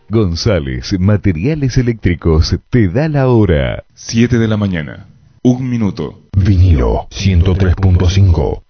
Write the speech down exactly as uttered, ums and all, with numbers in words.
González Materiales Eléctricos te da la hora. siete de la mañana. Un minuto. Vinilo ciento tres punto cinco.